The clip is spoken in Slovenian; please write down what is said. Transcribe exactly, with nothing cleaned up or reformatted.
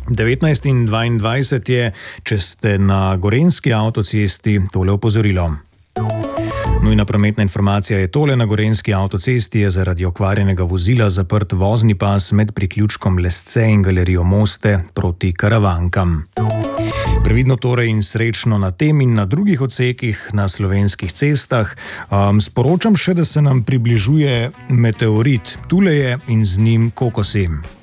devetnajst in dvaindvajset je, če ste na gorenjski avtocesti, tole opozorilo. Nujna prometna informacija je tole: na gorenjski avtocesti je zaradi okvarjenega vozila zaprt vozni pas med priključkom Lesce in galerijo Moste proti Karavankam. Previdno torej in srečno na tem in na drugih odsekih na slovenskih cestah. Um, sporočam še, da se nam približuje meteorit. Tule je in z njim kokosi.